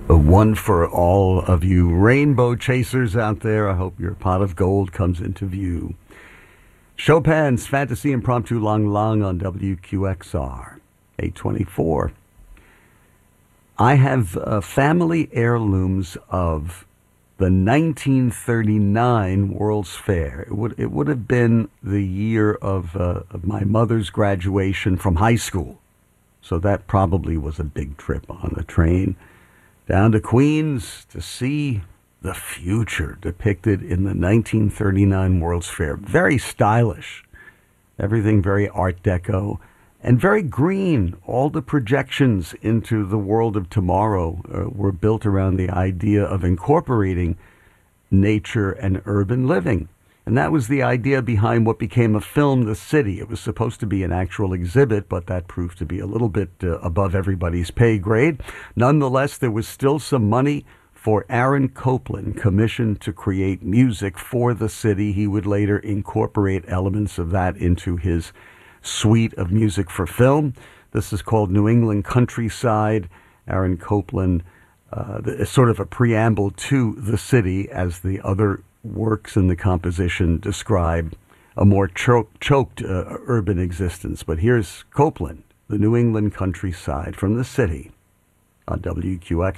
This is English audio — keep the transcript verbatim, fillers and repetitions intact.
A one for all of you rainbow chasers out there. I hope your pot of gold comes into view. Chopin's Fantasy Impromptu Lang Lang on W Q X R, eight twenty-four. I have uh, family heirlooms of the nineteen thirty-nine World's Fair. It would it would have been the year of, uh, of my mother's graduation from high school. So that probably was a big trip on the train down to Queens to see the future depicted in the nineteen thirty-nine World's Fair. Very stylish, everything very Art Deco, and very green. All the projections into the world of tomorrow uh, were built around the idea of incorporating nature and urban living. And that was the idea behind what became a film, The City. It was supposed to be an actual exhibit, but that proved to be a little bit uh, above everybody's pay grade. Nonetheless, there was still some money for Aaron Copland, commissioned to create music for The City. He would later incorporate elements of that into his suite of music for film. This is called New England Countryside. Aaron Copland, uh, the, sort of a preamble to The City, as the other works in the composition describe a more cho- choked uh, urban existence. But here's Copland, the New England Countryside from The City on W Q X.